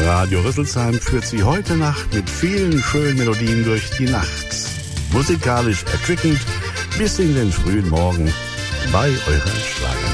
Radio Rüsselsheim führt Sie heute Nacht mit vielen schönen Melodien durch die Nacht. Musikalisch erquickend bis in den frühen Morgen bei euren Schlager.